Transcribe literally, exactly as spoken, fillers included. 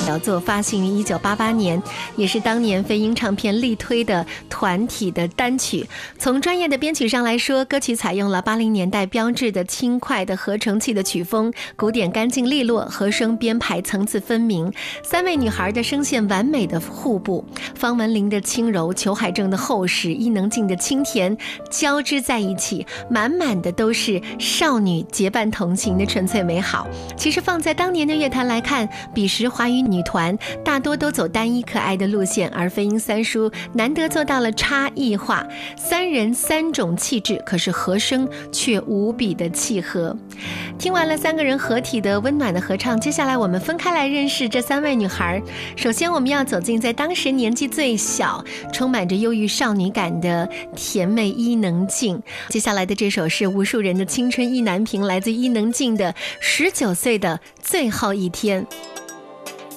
小作发行于一九八八年，也是当年飞鹰唱片力推的团体的单曲。从专业的编曲上来说，歌曲采用了八零年代标志的轻快的合成器的曲风，鼓点干净利落，和声编排层次分明，三位女孩的声线完美的互补，方文琳的轻柔，裘海正的厚实，伊能静的清甜交织在一起，满满的都是少女结伴同行的纯粹美好。其实放在当年的乐坛来看，彼时华语女团大多都走单一可爱的路线，而飞鹰三叔难得做到了差异化，三人三种气质，可是和声却无比的契合。听完了三个人合体的温暖的合唱，接下来我们分开来认识这三位女孩。首先我们要走进在当时年纪最小，充满着忧郁少女感的甜妹伊能静。接下来的这首是无数人的青春意难平，来自伊能静的十九岁的最后一天。